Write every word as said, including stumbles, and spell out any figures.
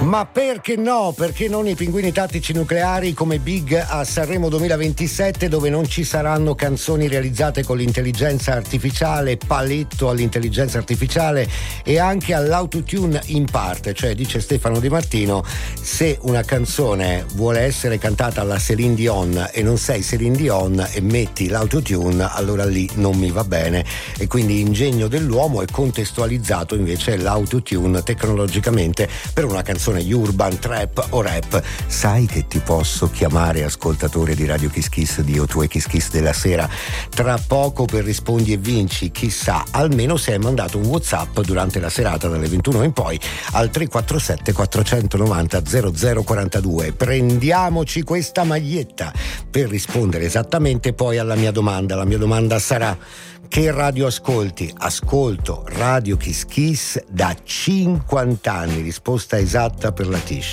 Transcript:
Ma perché no? Perché non i Pinguini Tattici Nucleari come Big a Sanremo duemilaventisette, dove non ci saranno canzoni realizzate con l'intelligenza artificiale, paletto all'intelligenza artificiale e anche all'autotune in parte. Cioè, dice Stefano Di Martino, se una canzone vuole essere cantata alla Céline Dion e non sei Céline Dion e metti l'autotune, allora lì non mi va bene. E quindi ingegno dell'uomo, è contestualizzato invece l'autotune tecnologicamente per una canzone urban, trap o rap. Sai che ti posso chiamare, ascoltatore di Radio Kiss Kiss, di O due Kiss Kiss della sera, tra poco per Rispondi e Vinci, chissà, almeno se hai mandato un WhatsApp durante la serata dalle ventuno in poi al tre quattro sette quattro nove zero zero zero quattro due. Prendiamoci questa maglietta per rispondere esattamente poi alla mia domanda. La mia domanda sarà: che radio ascolti? Ascolto Radio Kiss Kiss da cinquanta anni. Risposta esatta per la Tish.